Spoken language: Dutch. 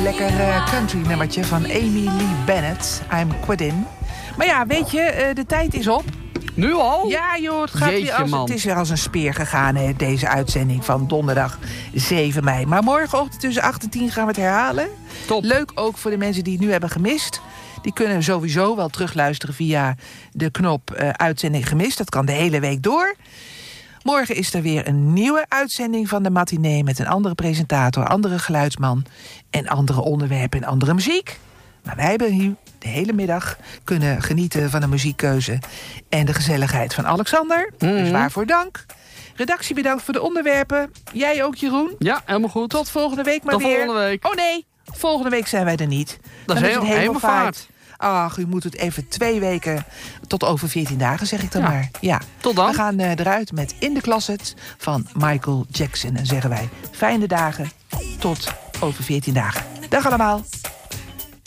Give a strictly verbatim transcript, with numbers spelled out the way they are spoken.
lekker uh, country nummertje van Amy Lee Bennett. I'm quitting. Maar ja, weet je, uh, de tijd is op. Nu al? Ja joh, het, gaat Jeetje, weer als, het is weer als een speer gegaan, hè, deze uitzending van donderdag zeven mei. Maar morgenochtend tussen acht en tien gaan we het herhalen. Top. Leuk ook voor de mensen die het nu hebben gemist. Die kunnen sowieso wel terugluisteren via de knop uh, uitzending gemist. Dat kan de hele week door. Morgen is er weer een nieuwe uitzending van de matinee met een andere presentator, andere geluidsman en andere onderwerpen en andere muziek. Maar wij hebben hier de hele middag kunnen genieten van de muziekkeuze en de gezelligheid van Alexander. Mm-hmm. Dus waarvoor dank. Redactie bedankt voor de onderwerpen. Jij ook, Jeroen. Ja, helemaal goed. Tot volgende week maar Tot weer. volgende week. Oh nee, volgende week zijn wij er niet. Dat is, heel, is het hemelvaart. Ach, u moet het even twee weken tot over veertien dagen, zeg ik dan ja. maar. Ja. Tot dan. We gaan uh, eruit met In the Closet van Michael Jackson. En zeggen wij fijne dagen tot over veertien dagen. Dag allemaal.